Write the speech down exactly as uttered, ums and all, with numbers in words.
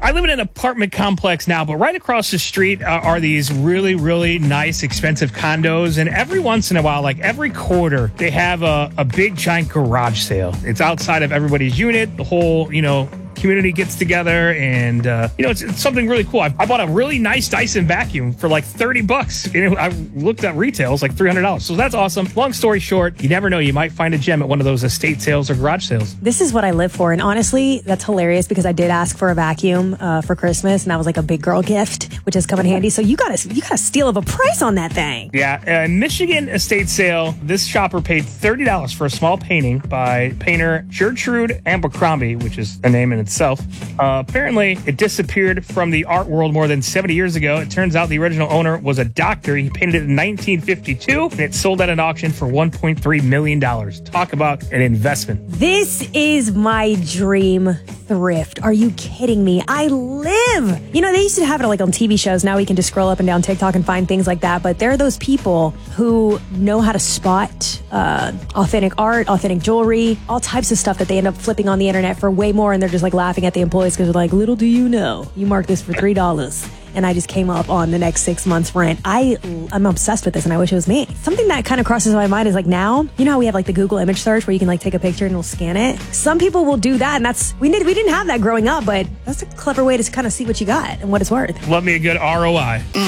I live in an apartment complex now, but right across the street uh, are these really, really nice, expensive condos. And every once in a while, like every quarter, they have a, a big, giant garage sale. It's outside of everybody's unit. The whole, you know, community gets together, and uh, you know, it's, it's something really cool. I, I bought a really nice Dyson vacuum for like thirty bucks. And it, I looked at retail, it's like three hundred dollars. So that's awesome. Long story short, you never know, you might find a gem at one of those estate sales or garage sales. This is what I live for, and honestly, that's hilarious because I did ask for a vacuum uh, for Christmas, and that was like a big girl gift, which has come in handy. So you got a you got a steal of a price on that thing. Yeah, uh, Michigan estate sale. This shopper paid thirty dollars for a small painting by painter Gertrude Abercrombie, which is a name in itself. Uh, apparently, it disappeared from the art world more than seventy years ago. It turns out the original owner was a doctor. He painted it in nineteen fifty-two, and it sold at an auction for one point three million dollars. Talk about an investment. This is my dream thrift. Are you kidding me? I live. You know, they used to have it like on T V shows. Now we can just scroll up and down TikTok and find things like that. But there are those people who know how to spot uh, authentic art, authentic jewelry, all types of stuff that they end up flipping on the internet for way more. And they're just like laughing at the employees because they're like, little do you know, you marked this for three dollars. And I just came up on the next six months rent. I, I'm obsessed with this, and I wish it was me. Something that kind of crosses my mind is like now, you know how we have like the Google image search where you can like take a picture and it'll scan it? Some people will do that, and that's, we did, we didn't have that growing up, but that's a clever way to kind of see what you got and what it's worth. Love me a good R O I.